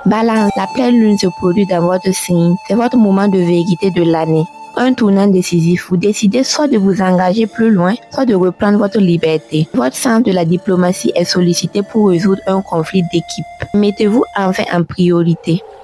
Balance, la pleine lune se produit dans votre signe. C'est votre moment de vérité de l'année. Un tournant décisif, vous décidez soit de vous engager plus loin, soit de reprendre votre liberté. Votre sens de la diplomatie est sollicité pour résoudre un conflit d'équipe. Mettez-vous enfin en priorité.